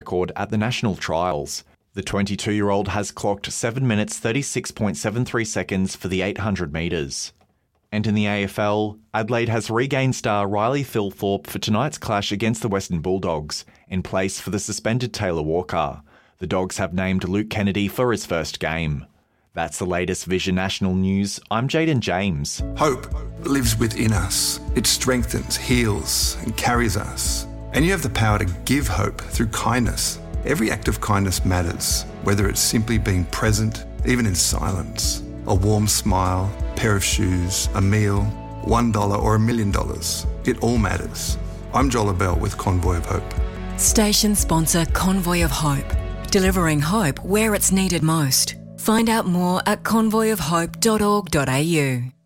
record at the national trials. The 22-year-old has clocked 7 minutes 36.73 seconds for the 800 metres. And in the AFL, Adelaide has regained star Riley Thilthorpe for tonight's clash against the Western Bulldogs, in place for the suspended Taylor Walker. The Dogs have named Luke Kennedy for his first game. That's the latest Vision National News. I'm Jaden James. Hope lives within us. It strengthens, heals, and carries us. And you have the power to give hope through kindness. Every act of kindness matters, whether it's simply being present, even in silence. A warm smile, a pair of shoes, a meal, $1 or $1 million. It all matters. I'm Joel Abell with Convoy of Hope. Station sponsor Convoy of Hope. Delivering hope where it's needed most. Find out more at convoyofhope.org.au.